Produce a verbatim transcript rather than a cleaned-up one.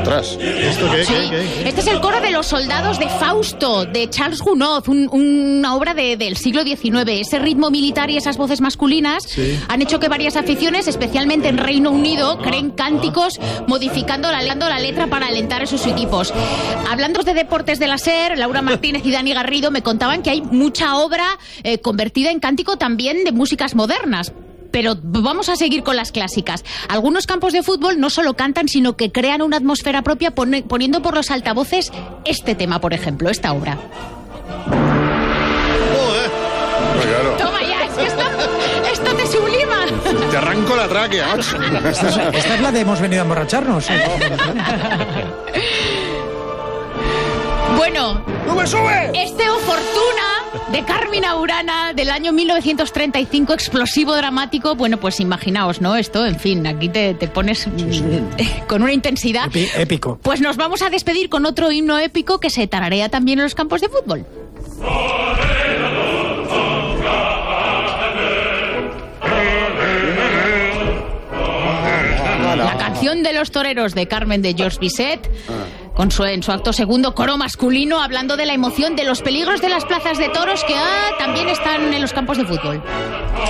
Ostras. ¿Esto qué, Sí, qué, qué, qué? este es el coro de los soldados de Fausto, de Charles Gounod, un, una obra de, del siglo diecinueve. Ese ritmo militar y esas voces masculinas Sí. han hecho que varias aficiones, especialmente en Reino Unido, creen cánticos modificando la, la letra para alentar a sus equipos. Hablando de deportes de la SER, Laura Martínez y Dani Garrido me contaban que hay mucha obra eh, convertida en cántico también de músicas modernas. Pero vamos a seguir con las clásicas. Algunos campos de fútbol no solo cantan, sino que crean una atmósfera propia pone, poniendo por los altavoces este tema, por ejemplo, esta obra. Joder. Pues claro. Toma ya, es que esto, esto te sublima. Te arranco la tráquea. Esta es, esta es la de hemos venido a emborracharnos. Bueno, ¡Sube, sube! este O Fortuna de Carmina Burana del año mil novecientos treinta y cinco, explosivo, dramático. Bueno, pues imaginaos, ¿no? Esto, en fin, aquí te, te pones mm, con una intensidad. Epi- épico. Pues nos vamos a despedir con otro himno épico que se tararea también en los campos de fútbol. La canción de los toreros de Carmen de Georges Bizet, con su, en su acto segundo, coro masculino, hablando de la emoción, de los peligros de las plazas de toros que ah, también están en los campos de fútbol.